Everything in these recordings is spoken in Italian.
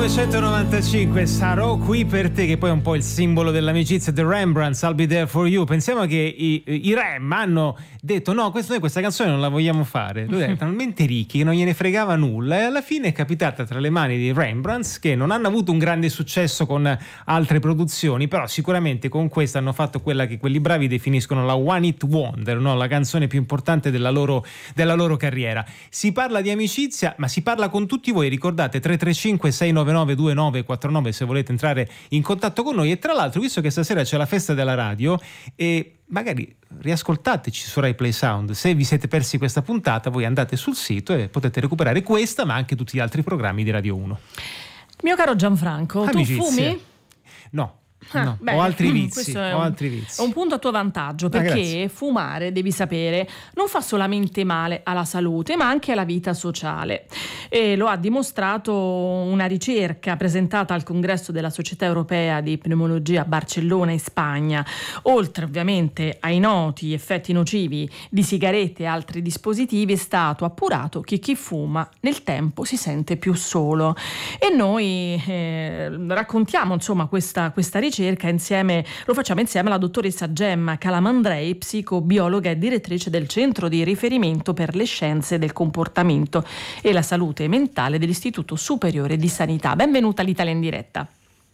1995, Sarò qui per te, che poi è un po' il simbolo dell'amicizia, The Rembrandts, I'll Be There For You. Pensiamo che i Rem hanno detto no, noi questa canzone non la vogliamo fare. Lui erano talmente ricchi che non gliene fregava nulla, e alla fine è capitata tra le mani di Rembrandts, che non hanno avuto un grande successo con altre produzioni, però sicuramente con questa hanno fatto quella che quelli bravi definiscono la One Hit Wonder, no? La canzone più importante della loro carriera. Si parla di amicizia, ma si parla con tutti voi. Ricordate 335 699 2949 se volete entrare in contatto con noi. E tra l'altro, visto che stasera c'è la festa della radio, e magari riascoltateci su Rai Play Sound, se vi siete persi questa puntata voi andate sul sito e potete recuperare questa, ma anche tutti gli altri programmi di Radio 1. Mio caro Gianfranco, amicizie. Tu fumi? No. No, ho altri vizi. È un punto a tuo vantaggio, perché fumare, devi sapere, non fa solamente male alla salute, ma anche alla vita sociale. E lo ha dimostrato una ricerca presentata al congresso della Società Europea di Pneumologia a Barcellona, in Spagna. Oltre ovviamente ai noti effetti nocivi di sigarette e altri dispositivi, è stato appurato che chi fuma nel tempo si sente più solo. E noi raccontiamo insomma questa ricerca insieme, lo facciamo insieme alla dottoressa Gemma Calamandrei, psicobiologa e direttrice del Centro di Riferimento per le Scienze del Comportamento e la Salute Mentale dell'Istituto Superiore di Sanità. Benvenuta all'Italia in diretta.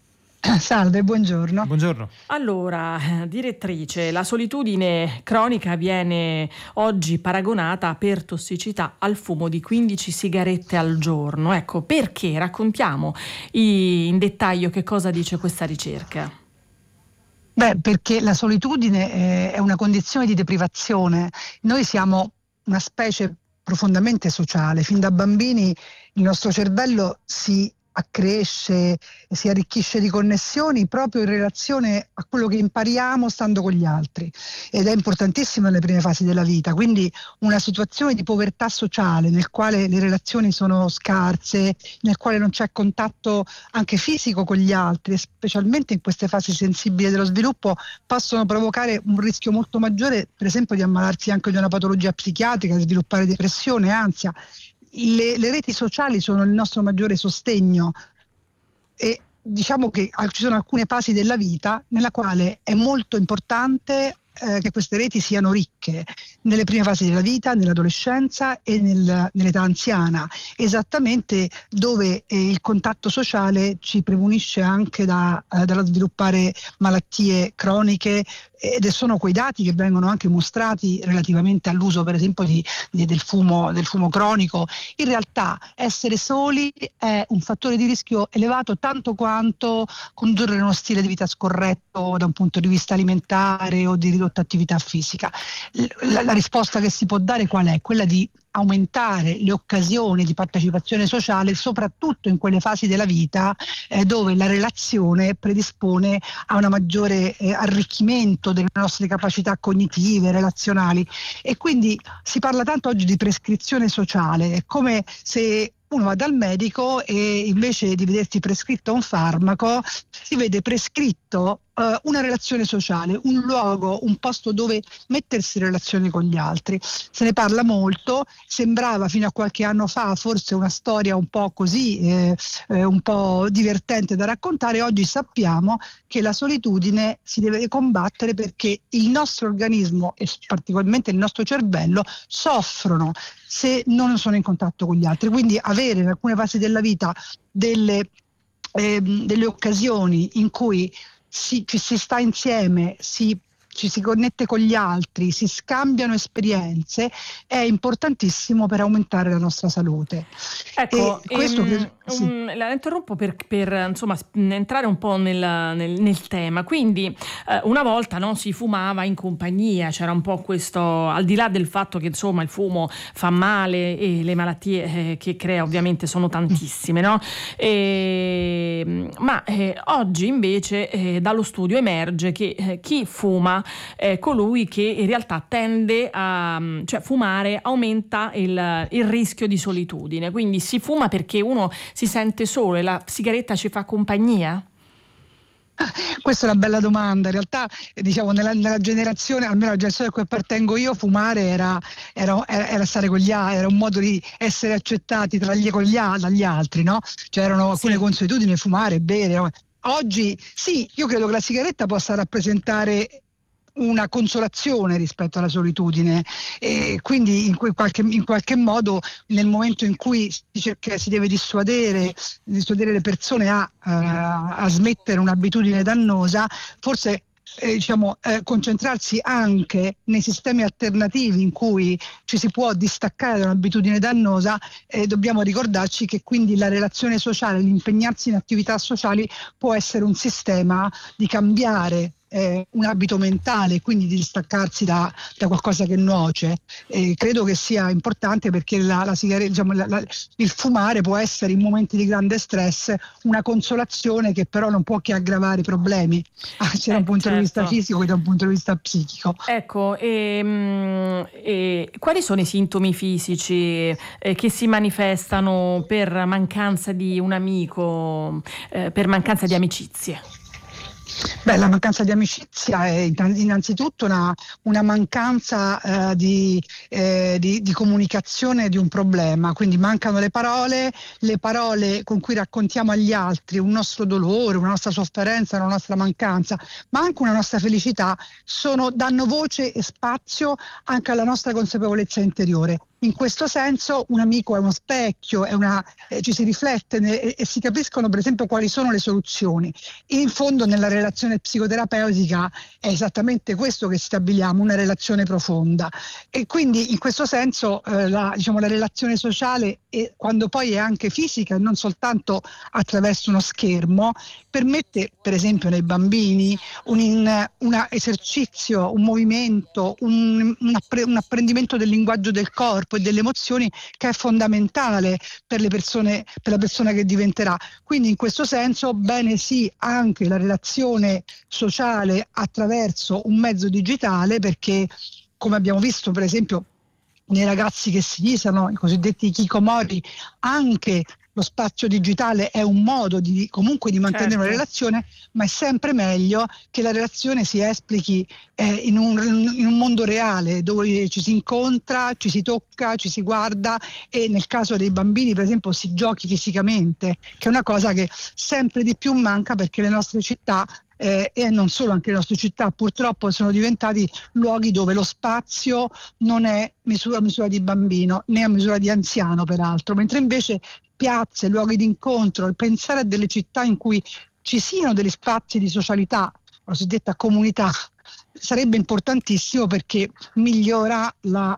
Salve, buongiorno. Buongiorno. Allora, direttrice, la solitudine cronica viene oggi paragonata per tossicità al fumo di 15 sigarette al giorno. Ecco, perché? Raccontiamo in dettaglio che cosa dice questa ricerca. Beh, perché la solitudine è una condizione di deprivazione. Noi siamo una specie profondamente sociale. Fin da bambini il nostro cervello si accresce, si arricchisce di connessioni proprio in relazione a quello che impariamo stando con gli altri, ed è importantissimo nelle prime fasi della vita. Quindi una situazione di povertà sociale nel quale le relazioni sono scarse, nel quale non c'è contatto anche fisico con gli altri, specialmente in queste fasi sensibili dello sviluppo, possono provocare un rischio molto maggiore, per esempio, di ammalarsi anche di una patologia psichiatrica, di sviluppare depressione, ansia. Le reti sociali sono il nostro maggiore sostegno, e diciamo che ci sono alcune fasi della vita nella quale è molto importante che queste reti siano ricche, nelle prime fasi della vita, nell'adolescenza e nell'età anziana, esattamente dove il contatto sociale ci premunisce anche dallo sviluppare malattie croniche, ed sono quei dati che vengono anche mostrati relativamente all'uso, per esempio, del fumo cronico. In realtà essere soli è un fattore di rischio elevato tanto quanto condurre uno stile di vita scorretto da un punto di vista alimentare o di ridotta attività fisica. La risposta che si può dare qual è? Quella di aumentare le occasioni di partecipazione sociale, soprattutto in quelle fasi della vita dove la relazione predispone a una maggiore arricchimento delle nostre capacità cognitive, relazionali. E quindi si parla tanto oggi di prescrizione sociale. È come se uno va dal medico e invece di vedersi prescritto un farmaco si vede prescritto una relazione sociale, un luogo, un posto dove mettersi in relazione con gli altri. Se ne parla molto, sembrava fino a qualche anno fa forse una storia un po' così, un po' divertente da raccontare. Oggi sappiamo che la solitudine si deve combattere perché il nostro organismo e particolarmente il nostro cervello soffrono se non sono in contatto con gli altri. Quindi avere in alcune fasi della vita delle occasioni in cui ci si sta insieme, ci si connette con gli altri, si scambiano esperienze, è importantissimo per aumentare la nostra salute. Ecco, questo la interrompo per insomma entrare un po' nel tema. Quindi una volta si fumava in compagnia, c'era un po' questo, al di là del fatto che insomma il fumo fa male e le malattie che crea ovviamente sono tantissime, no? Ma oggi invece dallo studio emerge che chi fuma è colui che in realtà tende cioè fumare aumenta il rischio di solitudine. Quindi si fuma perché uno si sente solo e la sigaretta ci fa compagnia? Questa è una bella domanda. In realtà, diciamo, nella generazione, almeno la generazione a cui appartengo io, fumare era stare con gli altri, era un modo di essere accettati dagli altri, no? Cioè erano alcune consuetudini, fumare, bere. Oggi sì, io credo che la sigaretta possa rappresentare una consolazione rispetto alla solitudine, e quindi in qualche modo, nel momento in cui si deve dissuadere le persone a smettere un'abitudine dannosa, forse concentrarsi anche nei sistemi alternativi in cui ci si può distaccare da un'abitudine dannosa. Dobbiamo ricordarci che quindi la relazione sociale, l'impegnarsi in attività sociali può essere un sistema di cambiare un abito mentale, quindi di distaccarsi da qualcosa che nuoce. Credo che sia importante, perché la sigaretta, il fumare può essere in momenti di grande stress una consolazione che però non può che aggravare i problemi, sia da un punto di vista fisico che da un punto di vista psichico. Ecco, quali sono i sintomi fisici che si manifestano per mancanza di un amico, per mancanza di amicizie? Beh, la mancanza di amicizia è innanzitutto una mancanza di comunicazione di un problema, quindi mancano le parole con cui raccontiamo agli altri un nostro dolore, una nostra sofferenza, una nostra mancanza, ma anche una nostra felicità, danno voce e spazio anche alla nostra consapevolezza interiore. In questo senso un amico è uno specchio, ci si riflette e si capiscono per esempio quali sono le soluzioni. In fondo nella relazione psicoterapeutica è esattamente questo che stabiliamo, una relazione profonda, e quindi in questo senso la relazione sociale, quando poi è anche fisica e non soltanto attraverso uno schermo, permette per esempio nei bambini un esercizio, un movimento, un apprendimento del linguaggio del corpo e delle emozioni che è fondamentale per la persona che diventerà. Quindi in questo senso bene sì anche la relazione sociale attraverso un mezzo digitale, perché come abbiamo visto per esempio nei ragazzi che si isano, i cosiddetti hikikomori, anche lo spazio digitale è un modo comunque di mantenere una relazione, ma è sempre meglio che la relazione si esplichi in un mondo reale, dove ci si incontra, ci si tocca, ci si guarda, e nel caso dei bambini per esempio si giochi fisicamente, che è una cosa che sempre di più manca, perché le nostre città e non solo, anche le nostre città purtroppo sono diventati luoghi dove lo spazio non è a misura di bambino né a misura di anziano peraltro, mentre invece piazze, luoghi di incontro, il pensare a delle città in cui ci siano degli spazi di socialità, la cosiddetta comunità, sarebbe importantissimo, perché migliora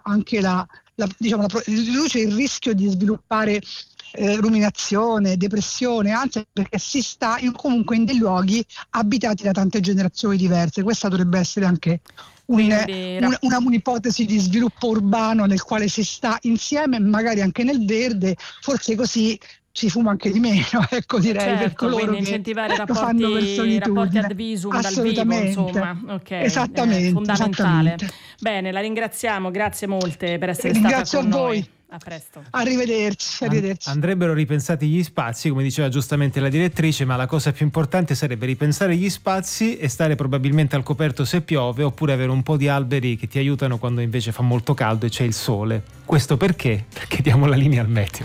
riduce il rischio di sviluppare ruminazione, depressione, anzi, perché si sta comunque in dei luoghi abitati da tante generazioni diverse. Questa dovrebbe essere anche un'ipotesi di sviluppo urbano nel quale si sta insieme, magari anche nel verde, forse così ci fuma anche di meno, ecco, direi, per coloro quindi incentivare che fanno rapporti ad visum dal vivo, insomma. Okay, esattamente, fondamentale. Bene, la ringraziamo, grazie molte per essere stata con noi. Voi. A presto. Arrivederci. Andrebbero ripensati gli spazi, come diceva giustamente la direttrice, ma la cosa più importante sarebbe ripensare gli spazi e stare probabilmente al coperto se piove, oppure avere un po' di alberi che ti aiutano quando invece fa molto caldo e c'è il sole. Questo perché? Perché diamo la linea al meteo.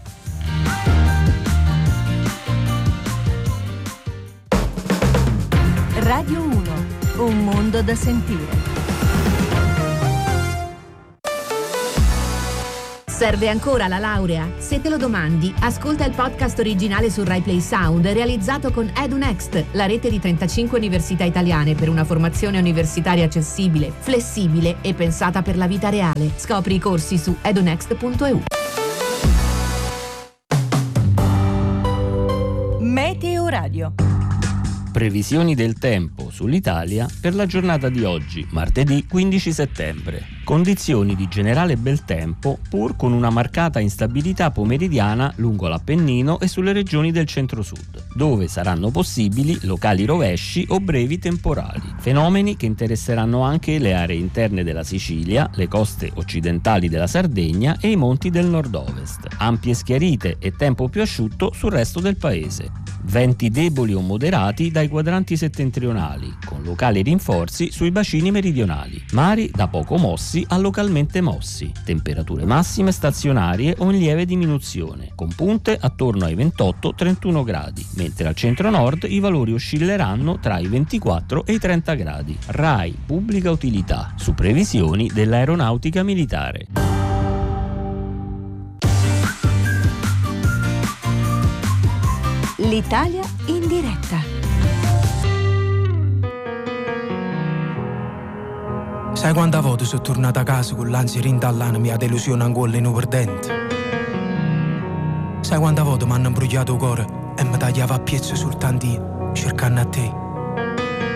Radio 1, un mondo da sentire. Serve ancora la laurea? Se te lo domandi, ascolta il podcast originale su Rai Play Sound realizzato con EduNext, la rete di 35 università italiane per una formazione universitaria accessibile, flessibile e pensata per la vita reale. Scopri i corsi su edunext.eu. Meteo Radio. Previsioni del tempo sull'Italia per la giornata di oggi, martedì 15 settembre. Condizioni di generale bel tempo, pur con una marcata instabilità pomeridiana lungo l'Appennino e sulle regioni del centro-sud, dove saranno possibili locali rovesci o brevi temporali. Fenomeni che interesseranno anche le aree interne della Sicilia, le coste occidentali della Sardegna e i monti del nord-ovest. Ampie schiarite e tempo più asciutto sul resto del paese. Venti deboli o moderati dai quadranti settentrionali, con locali rinforzi sui bacini meridionali. Mari da poco mossi a localmente mossi. Temperature massime stazionarie o in lieve diminuzione, con punte attorno ai 28-31 gradi, mentre al centro-nord i valori oscilleranno tra i 24 e i 30 gradi. RAI Pubblica Utilità, su previsioni dell'Aeronautica Militare. L'Italia in diretta. Sai quante volte sono tornato a casa con l'ansia rintallana mia delusione ancora inuperdente? Sai quante volte mi hanno imbrugliato il cuore e mi tagliava a piezze soltanto io, cercando a te?